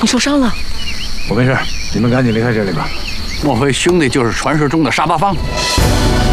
你受伤了？ 我没事，你们赶紧离开这里吧。 莫非兄弟就是传说中的沙八方？